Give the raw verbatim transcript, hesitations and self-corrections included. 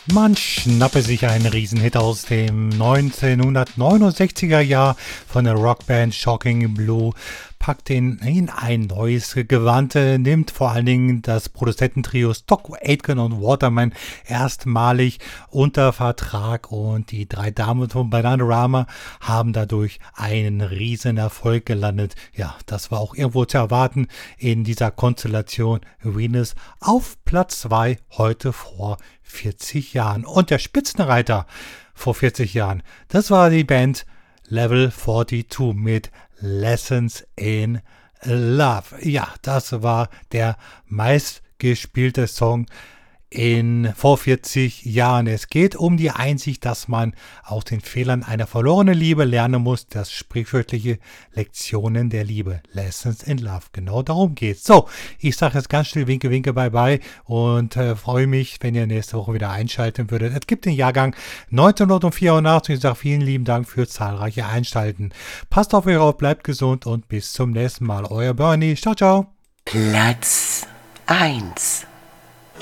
Man schnappe sich einen Riesenhit aus dem neunzehnhundertneunundsechziger Jahr von der Rockband Shocking Blue, packt ihn in ein neues Gewand, nimmt vor allen Dingen das Produzententrio Stock Aitken und Waterman erstmalig unter Vertrag und die drei Damen von Bananarama haben dadurch einen riesen Erfolg gelandet. Ja, das war auch irgendwo zu erwarten in dieser Konstellation. Venus auf Platz zwei heute vor vierzig Jahren. Und der Spitzenreiter vor vierzig Jahren, das war die Band Level zweiundvierzig mit Lessons in Love. Ja, das war der meistgespielte Song in vor vierzig Jahren. Es geht um die Einsicht, dass man aus den Fehlern einer verlorenen Liebe lernen muss. Das sprichwörtliche Lektionen der Liebe. Lessons in Love. Genau darum geht's. So, ich sage jetzt ganz schnell Winke, Winke, bye, bye und äh, freue mich, wenn ihr nächste Woche wieder einschalten würdet. Es gibt den Jahrgang neunzehnhundertvierundachtzig. Ich sage vielen lieben Dank für zahlreiche Einschalten. Passt auf euch auf, bleibt gesund und bis zum nächsten Mal. Euer Bernie. Ciao, ciao. Platz eins.